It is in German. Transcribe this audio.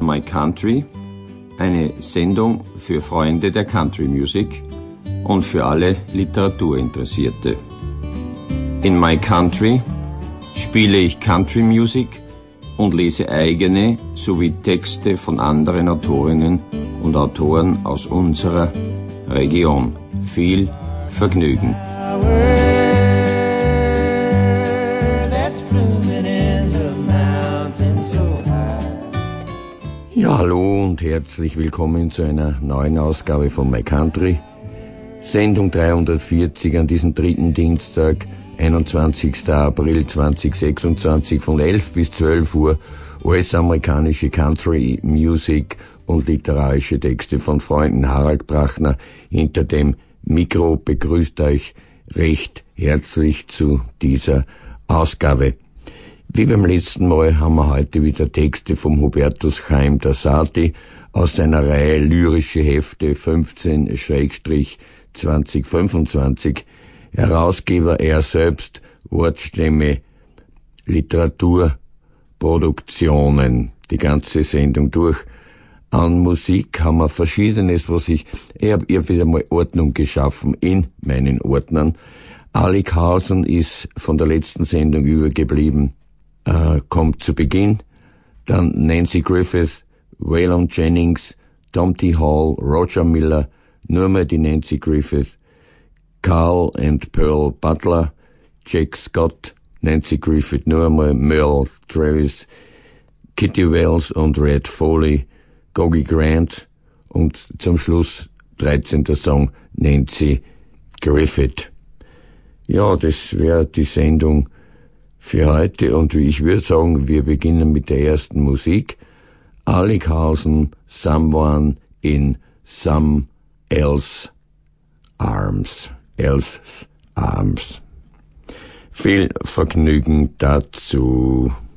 My Country, eine Sendung für Freunde der Country Music und für alle Literaturinteressierte. In My Country spiele ich Country Music und lese eigene sowie Texte von anderen Autorinnen und Autoren aus unserer Region. Viel Vergnügen. Ja, hallo und herzlich willkommen zu einer neuen Ausgabe von My Country. Sendung 340 an diesem dritten Dienstag, 21. April 2026 von 11 bis 12 Uhr US-amerikanische Country Music und literarische Texte von Freunden. Harald Brachner hinter dem Mikro begrüßt euch recht herzlich zu dieser Ausgabe. Wie beim letzten Mal haben wir heute wieder Texte vom Hubertus Chaim Dassati aus seiner Reihe Lyrische Hefte 15-2025. Herausgeber er selbst, Wortstämme, Literaturproduktionen, die ganze Sendung durch. An Musik haben wir Verschiedenes, ich habe wieder mal Ordnung geschaffen in meinen Ordnern. Alickhausen ist von der letzten Sendung übergeblieben, kommt zu Beginn. Dann Nancy Griffith, Waylon Jennings, Tom T. Hall, Roger Miller, nur mal die Nancy Griffith, Carl and Pearl Butler, Jack Scott, Nancy Griffith nur einmal, Merle Travis, Kitty Wells und Red Foley, Gogi Grant und zum Schluss 13. Song Nancy Griffith. Ja, das wäre die Sendung für heute und wie ich würde sagen, wir beginnen mit der ersten Musik. Alickhausen, Someone in Some Else's Arms. Else's Arms. Viel Vergnügen dazu.